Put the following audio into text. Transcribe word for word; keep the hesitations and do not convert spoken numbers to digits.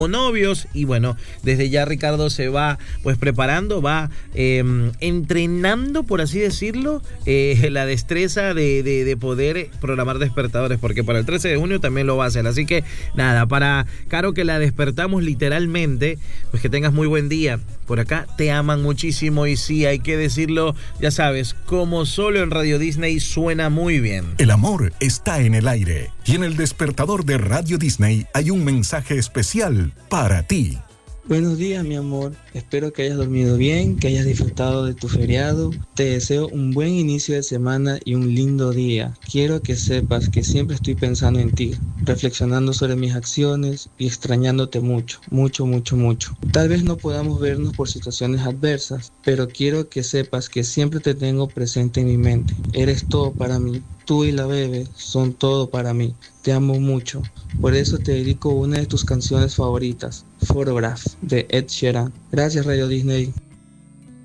novios. Y bueno, desde ya Ricardo se va pues preparando, va eh, entrenando, por así decirlo, eh, la destreza de, de, de poder programar despertadores, porque para el trece de junio también lo va a hacer. Así que nada, para Caro, que la despertamos literalmente, pues que tengas muy buen día. Por acá te aman muchísimo y sí, hay que decirlo, ya sabes, como solo en Radio Disney suena muy bien. El amor está en el aire y en el despertador de Radio Disney hay un mensaje especial para ti. Buenos días, mi amor. Espero que hayas dormido bien, que hayas disfrutado de tu feriado. Te deseo un buen inicio de semana y un lindo día. Quiero que sepas que siempre estoy pensando en ti, reflexionando sobre mis acciones y extrañándote mucho, mucho, mucho, mucho. Tal vez no podamos vernos por situaciones adversas, pero quiero que sepas que siempre te tengo presente en mi mente. Eres todo para mí. Tú y la bebé son todo para mí. Te amo mucho. Por eso te dedico una de tus canciones favoritas, Photograph, de Ed Sheeran. Gracias, Radio Disney.